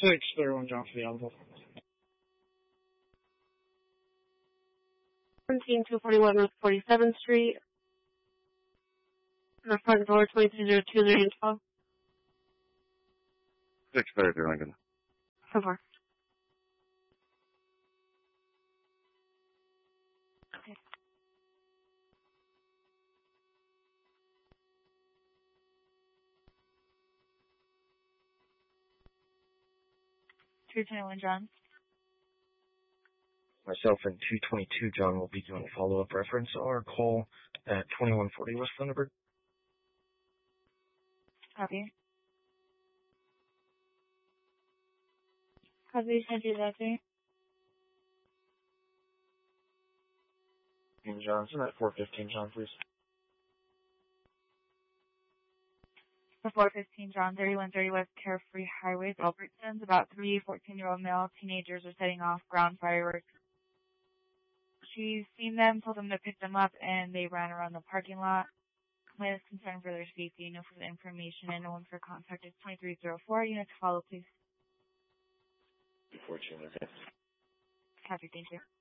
631 John for the Alpha. 17241 North 47th Street. The front door, 2302 Lane 12. 633 Lincoln. So far. Okay. John. Myself and 222 John will be doing follow-up reference. Our call at 2140 West Thunderbird. Copy. Copy, send you that day. Johnson at 415 John, please. For 415 John, 3130 West Carefree Highway, Albertsons. About 3 14-year-old male teenagers are setting off ground fireworks. She's seen them, told them to pick them up, and they ran around the parking lot. Client is concerned for their safety. No further information and no one for contact is 2304. Unit to follow, please. 14, okay. Copy, thank you.